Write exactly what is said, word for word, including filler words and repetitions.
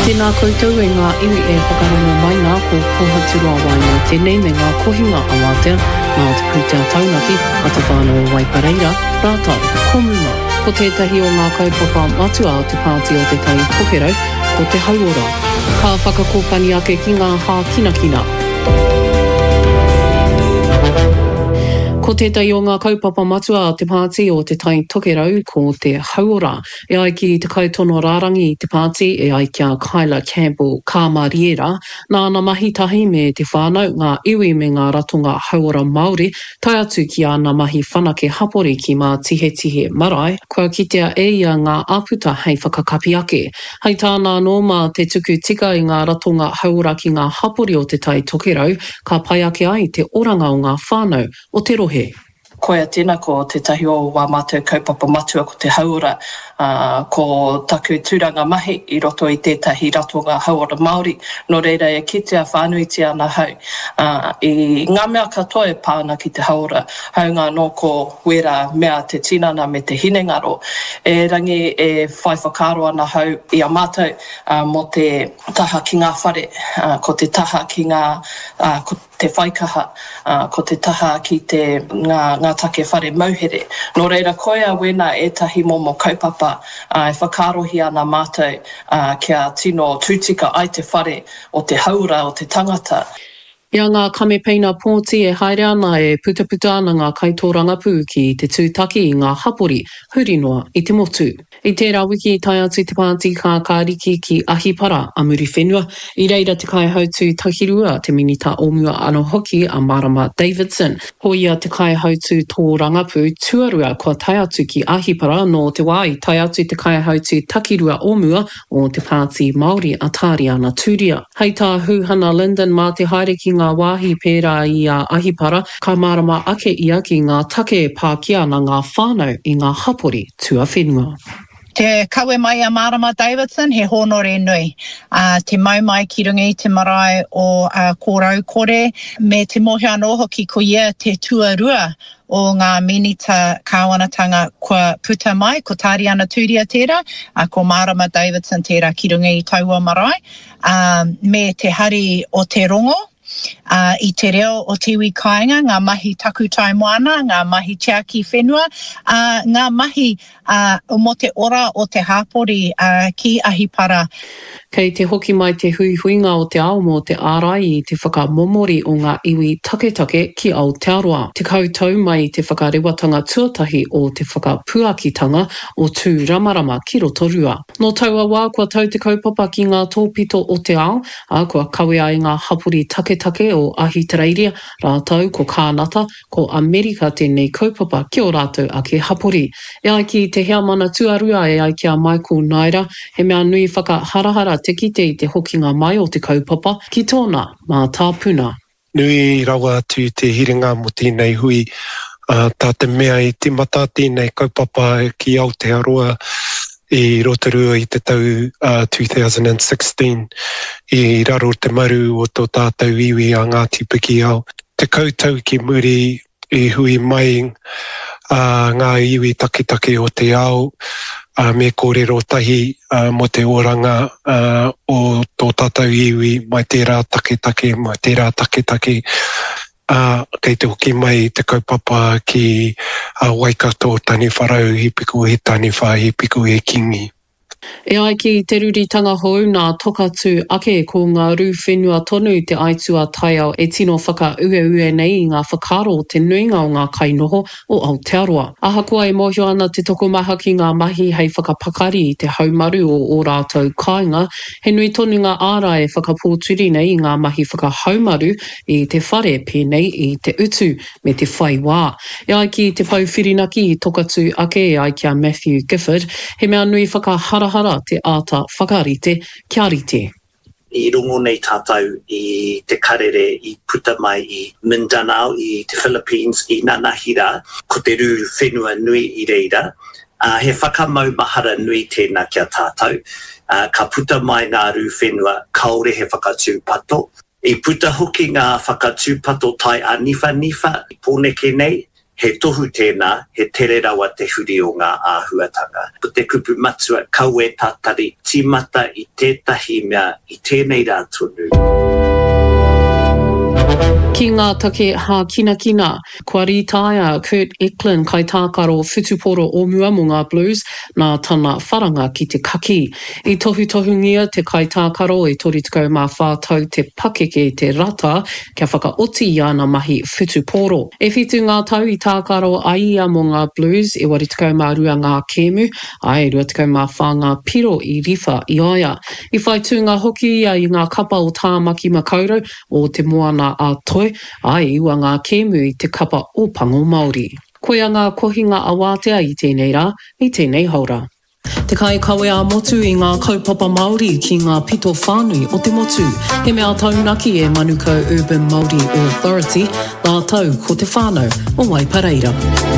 Tēnā koutou e ngā iwi e whakarongo mai ngā ko Pohatirua wai ngā tēnei me ngā kohinga awatea ngā o te pūtea taunaki a te whānau Waipareira, rātau, komuma. Ko tētahi o ngā kaupapa matua o te pāti o te tai tokerau, ko te hauora. Ka whakakōpani ake ki ngā hā kina kina. Ko tētai o ngā kaupapa matua o te pāti o te tai tokerau ko te hauora. E ai ki te kautono rārangi i te pāti e ai kia Kyla Campbell Kāmariera. Nāna mahi tahi me te whānau ngā iwi me ngā ratonga hauora Māori tai atu ki ana mahi whanake hapori ki mā tihe tihe marae. Kua kitea e ia ngā āputa hei whakakapi ake. Hei tāna no mā te tuku tika i ngā ratonga hauora ki ngā hapori o te tai tokerau ka pai ake ai te oranga o ngā whānau o te rohe. Koia tēnā ko te tahi o wā mātou kaupapa matua ko te hauora, uh, ko taku tūranga mahi i roto i tētahi ratonga hauora Māori. No reira e kitea whānuiti ana hau. Uh, I ngā mea katoa e pāna ki te hauora, haunga no ko wera mea te tinana me te hinengaro. E rangi e whai whakaro ana hau i a mātou uh, mo te taha ki ngā whare, uh, ko te taha ki ngā, uh, ko te whaikaha, uh, ko te taha ki te ngā, ngā take whare mauhere. Nō reira koia wena e tahi momo kaupapa uh, e whakarohi ana mātou uh, kia tino tūtika ai te whare o te haura o te tangata. Ia ngā kamepeina pōti e haere ana e putaputa ana ngā kaitōranga pū ki te tūtaki i ngā hapori, huri noa i te motu. I tērā wiki tai atu te pāti ka kāriki ki Ahipara a muri whenua, i reira te kai hautu tahirua te minita o mua ano hoki a Marama Davidson. Ho ia te kai hautu tō rangapū tuarua kua tai atu ki Ahipara no te wai tai atu te kai hautu takirua o mua o te pāti Māori a Tāriana Tūria. Hei tā hūhana Lyndon mā te haere ki ngā wāhi pērā i a Ahipara, ka marama ake ia ki ngā take pākia na ngā whānau i ngā hapori tua whenua. Te kawe mai a Marama Davidson, he honore nui. Uh, te mau mai ki runga i te marae o uh, kōrau kore, me te mohi anō hoki ko ia te tuarua o ngā minita kāwanatanga kua puta mai, ko Tāriana Tūria tērā, uh, ko Marama Davidson tērā ki runga i taua marae, uh, me te hari o te rongo, Uh, I te reo o te iwi kāinga, ngā mahi taku tai moana, ngā mahi tiaki whenua, uh, ngā mahi uh, o mo te ora o te hapori uh, ki Ahipara. Kei te hoki mai te hui huinga o te ao mō te ārai i te whakamomori o ngā iwi taketake ki Aotearoa. Te kautau mai te whakarewatanga tuatahi o te whakapuakitanga o tū ramarama ki Rotorua. No taua wā kua tau te kaupapa ki ngā tōpito o te ao, a kua kawe ai ngā hapori taketake o Ahitereiria, rātau ko kānata, ko Amerika tēnei kaupapa ki o rātou a ke hapori. E ai ki te hea mana tuarua e ai ki a Michael Naira, he mea nui whakaharahara te kite i te hokinga mai o te kaupapa ki tōna mā tāpuna. Nui rawa atu te hiringa mo tēnei hui, uh, tā te mea i te mata tēnei kaupapa ki Aotearoa i Rotorua i te tau uh, two thousand sixteen i raro te maru o tō tātou iwi a Ngāti Piki ao. Te kautau ki muri i hui mai uh, ngā iwi taketake o te ao, Uh, me kōrero tahi uh, mo te oranga uh, o tō tātou iwi mai tērā taketake, mai tērā taketake. Uh, kei te hoki mai te kaupapa ki uh, Waikato tani wharau hipiku he tani wha hipiku he kingi. E ai ki te ruritanga hou nā tokatu ake ko ngā rū whenua tonu te aitua taiao e tino whaka ue ue nei i ngā whakaro o te nuinga o ngā kainoho o Aotearoa. Ahakoa e mohio ana te tokomaha ki ngā mahi hei whakapakari i te haumaru o o rātou kāinga, he nui tonu ngā āra e whakapōturi nei i ngā mahi whakahaumaru i te whare pēnei i te utu me te whai wā. E ai ki te pauwhirinaki i tokatu ake e ai ki a Matthew Gifford, he mea nui whakahara hara te āta whakarite kia rite. I rungo nei tātou i te karere i puta mai i Mindanao i te Philippines i Nanahira, ko te rū whenua nui i reira. Uh, he whakamau mahara nui tēnā kia tātou. Uh, ka puta mai ngā rū whenua, kaore he whakatūpato. I puta hoki ngā whakatūpato tai a nifa nifa i pōneke nei, he tohu tēnā, he tere rawa te huri o ngā āhuatanga. Ko te kupu matua kaue tātari tīmata i tētahi mea i tēnei rā tonu. Ki ngā take hā kina kina, kua rītaia Kurt Eklund kai tākaro whutuporo o Muamunga Blues nā tana wharanga ki te kaki. I tohu tohungia te kai tākaro e tori tukau mā whātau te pakeke te rata kia whakaoti i ana mahi whutuporo. E whitu ngā tau i tākaro aia mo ngā blues e wari tukau mā rua ngā kēmu, ai rua tukau mā whanga piro i riwha i aia. I whai tūnga hoki ia i ngā kapa o Tāmaki Makaurau o te moana a toi, ai ua ngā kēmu i te kapa o Pango Māori. Koia ngā kohinga awātea i tēnei rā, i tēnei haura. Te kai kawe a motu i ngā kaupapa Māori ki ngā pito whānui o te motu. He mea taunaki e Manukau Urban Māori Authority, ngā tau ko te whānau o Waipareira.